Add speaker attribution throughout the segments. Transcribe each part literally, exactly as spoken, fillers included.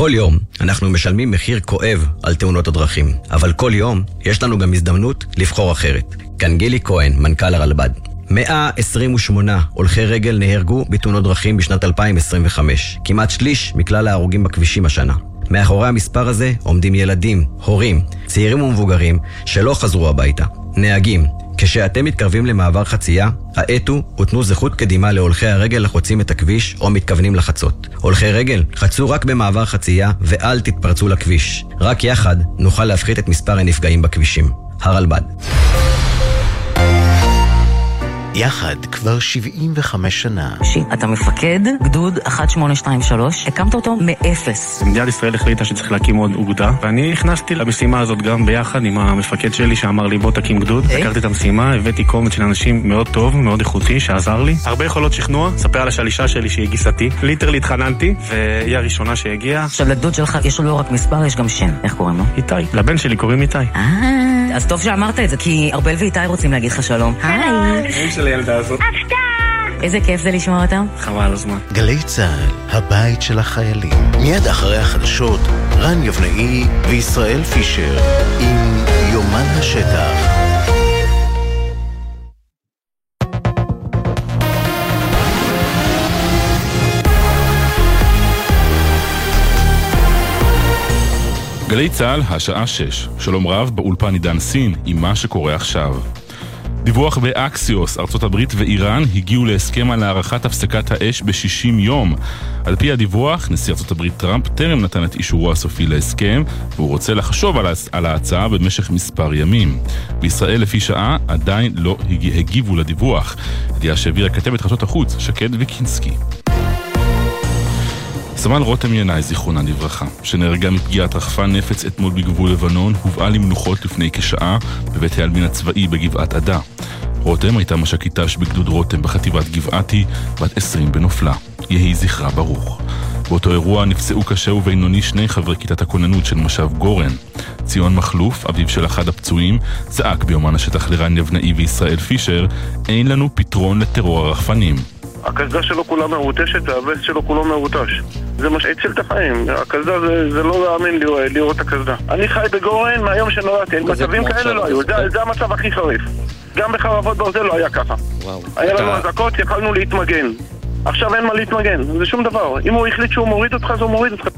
Speaker 1: כל יום אנחנו משלמים מחיר כואב על תאונות הדרכים, אבל כל יום יש לנו גם הזדמנות לבחור אחרת. כאן גילי כהן, מנכ"ל הרלב"ד. מאה עשרים ושמונה הולכי רגל נהרגו בתאונות דרכים בשנת אלפיים עשרים וחמש, כמעט שליש מכלל ההרוגים בכבישים השנה. מאחורי המספר הזה עומדים ילדים, הורים, צעירים ומבוגרים שלא חזרו הביתה. נהגים, כשאתם מתקרבים למעבר חצייה, האטו ותנו זכות קדימה להולכי הרגל לחוצים את הכביש או מתכוונים לחצות. הולכי רגל, חצו רק במעבר חצייה ואל תתפרצו לכביש. רק יחד נוכל להפחית את מספר הנפגעים בכבישים. הרלב"ד.
Speaker 2: יחד כבר שבעים וחמש שנה.
Speaker 3: אתה מפקד גדוד אחת שמונה שתיים שלוש, הקמת אותו מאפס.
Speaker 4: מדינת ישראל החליטה שצריך להקים עוד אוגדה, ואני הכנסתי למשימה הזאת גם ביחד עם המפקד שלי שאמר לי בוא תקים גדוד. לקחתי את המשימה, הבאתי קומץ של אנשים מאוד טוב, מאוד איכותי, שעזר לי. הרבה יכולות שכנוע, ספר על השלישה שלי שהיא גיסתי. ליטרלי התחננתי, והיא הראשונה שהגיעה.
Speaker 3: עכשיו לגדוד שלך יש לו לא רק מספר, יש גם שם. איך קוראים לו?
Speaker 4: איתי. לבן שלי קוראים איתי.
Speaker 3: אה, אז טוב שאמרת את זה, כי ארבל ואיתי רוצים להגיד לך שלום. היי.
Speaker 4: של הילדה הזאת.
Speaker 3: הפתעה! איזה כיף זה לשמוע אותם.
Speaker 4: חבל הזמן.
Speaker 2: גלי צהל, הבית של החיילים. מיד אחרי החדשות, רן יבנאי וישראל פישר עם יומן השטח.
Speaker 5: גלי צהל, השעה שש. שלום רב, באולפן עידן סין עם מה שקורה עכשיו. דיווח באקסיוס, ארצות הברית ואיראן הגיעו להסכם על הארכת הפסקת האש ב-שישים יום. על פי הדיווח, נשיא ארצות הברית טראמפ טרם נתן את אישורו הסופי להסכם, והוא רוצה לחשוב על, על ההצעה במשך מספר ימים. בישראל לפי שעה עדיין לא הגיבו לדיווח. ידיעה שהעבירה כתבת חדשות החוץ, שקד וקינסקי. סמל רותם ינאי, זיכרונה לברכה, שנהרגה מפגיעת רחפן נפץ אתמול בגבול לבנון, הובאה למנוחות לפני כשעה בבית העלמין הצבאי בגבעת עדה. רותם הייתה מש"קית"ש בגדוד רותם בחטיבת גבעתי, בת עשרים בנופלה. יהי זכרה ברוך. באותו אירוע נפצעו קשה ובינוני שני חברי כיתת הכוננות של מושב גורן. ציון מחלוף, אביו של אחד הפצועים, צעק ביומן השטח לרן יבנאי וישראל פישר, אין לנו פתרון לטרור הרחפנים.
Speaker 6: הקסדה שלו כולה מעוטשת והווסט שלו כולו מעוטש. זה מה שהציל את החיים. הקסדה זה, זה לא להאמין לראות את הקסדה. אני חי בגורן מהיום שנולדתי. מצבים כאלה לא היו. זה, זה המצב הכי חריף. גם בחרבות ברזל לא היה ככה. וואו. היה לנו הזקות, יכלנו להתמגן. עכשיו אין מה להתמגן. זה שום דבר. אם הוא החליט שהוא מוריד אותך, אז הוא מוריד אותך.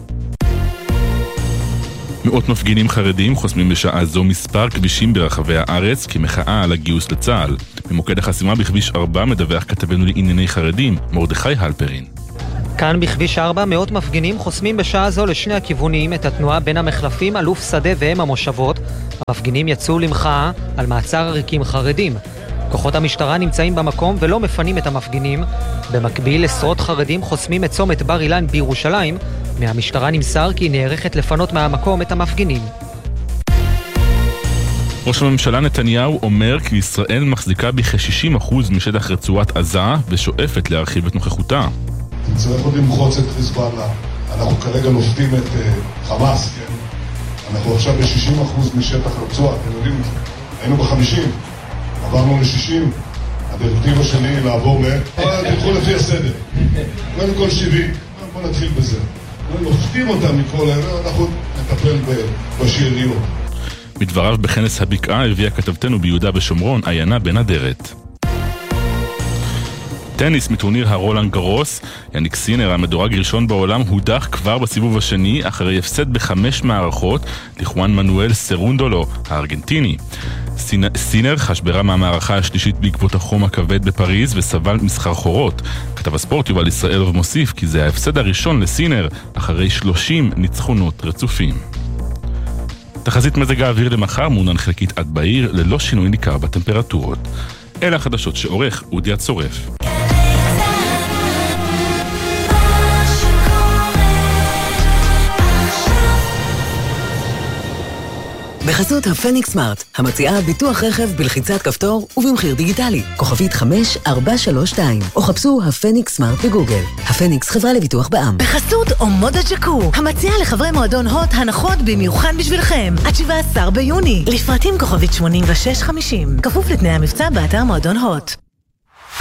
Speaker 5: מאות מפגינים חרדים חוסמים בשעה זו מספר כבישים ברחבי הארץ כמחאה על הגיוס לצה"ל. במוקד החסימה בכביש ארבע מדווח כתבנו לענייני חרדים, מרדכי הלפרין.
Speaker 7: כאן בכביש ארבע מאות מפגינים חוסמים בשעה זו לשני הכיוונים את התנועה בין המחלפים אלוף שדה והם המושבות. המפגינים יצאו למחאה על מעצר עריקים חרדים. כוחות המשטרה נמצאים במקום ולא מפנים את המפגינים. במקביל עשרות חרדים חוסמים את צומת בר אילן בירושלים. מהמשטרה נמסר כי נערכת לפנות מהמקום את המפגינים.
Speaker 5: ראש הממשלה נתניהו אומר כי ישראל מחזיקה בכ-שישים אחוז משטח רצועת עזה ושואפת להרחיב את נוכחותה.
Speaker 8: צריך עוד למחוץ את חיזבאללה. אנחנו כרגע נופתים את uh, חמאס, כן? אנחנו עכשיו ב-שישים אחוז משטח רצועה, אתם יודעים את זה. היינו ב-חמישים, עברנו ל-שישים. הדירקטיבה שלי היא לעבור ל... תלכו לפי הסדר. קודם כל שבעים, בוא נתחיל בזה. נופתים אותם מכל העבר, אנחנו נטפל בשאריות.
Speaker 5: בדבריו בכנס הבקעה הביאה כתבתנו ביהודה ושומרון, עיינה בן אדרת. טניס מטורניר הרולנד גרוס, יניק סינר, המדורג ראשון בעולם, הודח כבר בסיבוב השני אחרי הפסד בחמש מערכות לחואן מנואל סרונדולו, הארגנטיני. סינר חשברה מהמערכה השלישית בעקבות החום הכבד בפריז וסבל מסחרחורות. כתב הספורט יובל ישראל ומוסיף כי זה ההפסד הראשון לסינר אחרי שלושים ניצחונות רצופים. תחזית מזג האוויר למחר מעונן חלקית עד בעיר ללא שינוי ניכר בטמפרטורות. אלה החדשות שעורך אודי הצורף.
Speaker 9: בחסות הפניקס סמארט, המציעה ביטוח רכב בלחיצת כפתור ובמחיר דיגיטלי. כוכבית חמש ארבע שלוש שתיים, או חפשו הפניקס סמארט בגוגל. הפניקס חברה לביטוח בע"מ.
Speaker 10: בחסות אומודה ג'קו, המציעה לחברי מועדון הוט הנחות במיוחד בשבילכם. עד שבעה עשר ביוני. לפרטים כוכבית שמונים ושש חמישים. כפוף לתנאי המבצע באתר מועדון הוט.